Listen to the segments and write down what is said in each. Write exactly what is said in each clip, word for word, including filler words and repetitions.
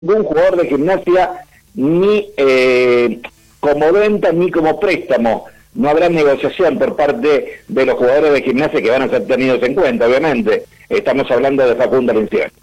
ningún jugador de Gimnasia, ni eh, como venta ni como préstamo. No habrá negociación por parte de los jugadores de Gimnasia que van a ser tenidos en cuenta, obviamente. Estamos hablando de Facundo Lencioni.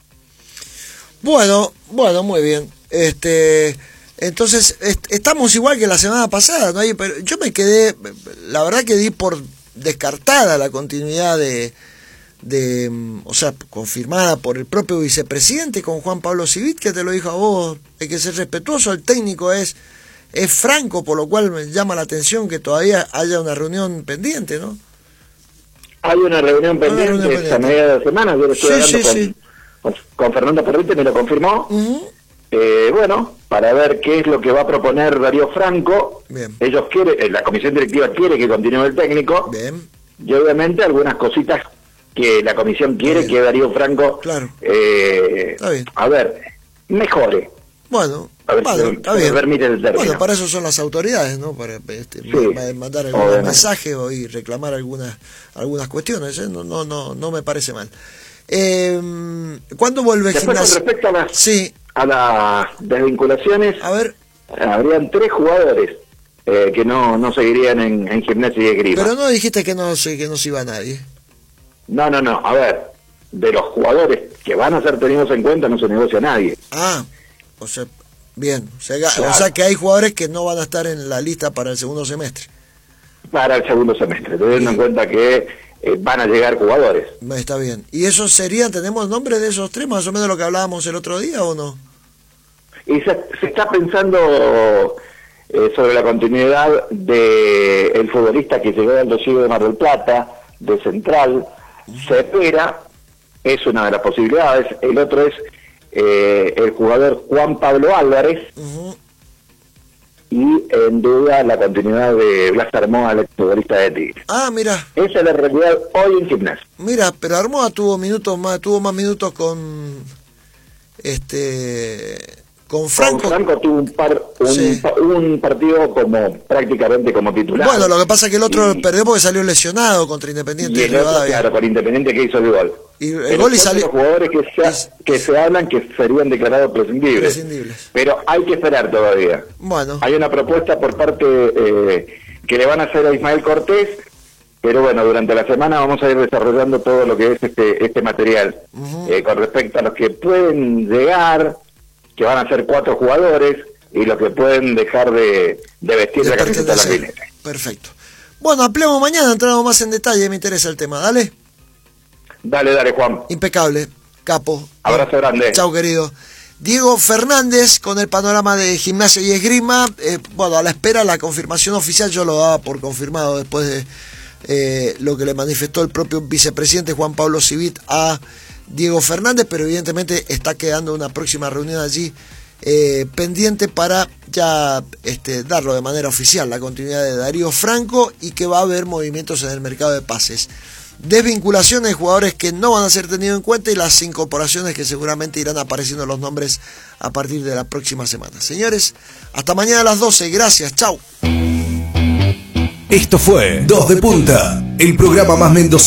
Bueno, bueno, muy bien. Este, entonces, est estamos igual que la semana pasada, ¿no? Pero yo me quedé, la verdad que di por descartada la continuidad de, de, o sea, confirmada por el propio vicepresidente con Juan Pablo Civit, que te lo dijo a vos, hay que ser respetuoso, el técnico es, es franco, por lo cual me llama la atención que todavía haya una reunión pendiente, ¿no? Hay una reunión pendiente, una reunión pendiente. A media de semana, yo lo estoy sí, hablando sí, con, sí. con, con Fernando Perrite, me lo confirmó. Uh-huh. Eh, bueno, para ver qué es lo que va a proponer Darío Franco. Bien. Ellos quieren, la comisión directiva quiere que continúe el técnico. Bien. Y obviamente algunas cositas que la comisión quiere que Darío Franco, claro. eh, Está bien. a ver, mejore. Bueno, a ver, bueno si, está bien. Permite el término. Bueno, para eso son las autoridades, ¿no? Para este, sí, mandar algún mensaje y reclamar algunas algunas cuestiones, ¿eh? No, no, no, no me parece mal. Eh, ¿Cuándo vuelve Después, Gimnasia? Con respecto a las, sí. a las desvinculaciones, a ver, habrían tres jugadores eh, que no, no seguirían en, en Gimnasia y Esgrima. Pero no dijiste que no, que no se iba nadie. No, no, no. A ver, de los jugadores que van a ser tenidos en cuenta no se negocia nadie. Ah, o sea, bien. O sea, claro. O sea que hay jugadores que no van a estar en la lista para el segundo semestre. Para el segundo semestre, teniendo en cuenta que Eh, van a llegar jugadores. Está bien. ¿Y esos serían, tenemos nombre de esos tres, más o menos lo que hablábamos el otro día o no? Y se, se está pensando eh, sobre la continuidad de el futbolista que llegó al Dosiego de Mar del Plata, de Central, Cepera, es una de las posibilidades. El otro es eh, el jugador Juan Pablo Álvarez, uh-huh. y en duda la continuidad de Blas Armoa, el futbolista de Tigre. Ah, mira. Esa es la realidad hoy en Gimnasia. Mira, pero Armoa tuvo minutos más, tuvo más minutos con este con Franco. Con Franco tuvo un par un, sí. un partido como prácticamente como titular. Bueno, lo que pasa es que el otro y, perdió porque salió lesionado contra Independiente. Y el otro, claro, con Independiente que hizo el gol. Y el Pero gol y salió. Los jugadores que se, es... que se hablan que serían declarados prescindibles. prescindibles. Pero hay que esperar todavía. Bueno. Hay una propuesta por parte eh, que le van a hacer a Ismael Cortés, pero bueno, durante la semana vamos a ir desarrollando todo lo que es este este material. Uh-huh. eh, con respecto a los que pueden llegar, que van a ser cuatro jugadores, y los que pueden dejar de, de vestir de la camiseta de la Ribera. Perfecto. Bueno, ampliamos mañana, entramos más en detalle, me interesa el tema, dale. Dale, dale, Juan. Impecable, capo. Abrazo Bien. grande. Chau, querido. Diego Fernández con el panorama de Gimnasia y Esgrima. Eh, bueno, a la espera la confirmación oficial, yo lo daba por confirmado después de eh, lo que le manifestó el propio vicepresidente Juan Pablo Civit a Diego Fernández, pero evidentemente está quedando una próxima reunión allí eh, pendiente para ya este, darlo de manera oficial, la continuidad de Darío Franco, y que va a haber movimientos en el mercado de pases. Desvinculaciones de jugadores que no van a ser tenidos en cuenta y las incorporaciones que seguramente irán apareciendo los nombres a partir de la próxima semana. Señores, hasta mañana a las doce. Gracias, chau. Esto fue Dos de Punta, el programa más mendocino